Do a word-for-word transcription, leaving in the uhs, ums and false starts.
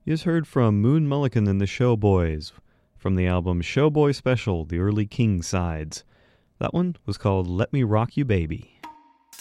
You just heard from Moon Mullican and the Showboys from the album Showboy Special, the early King sides. That one was called Let Me Rock You Baby.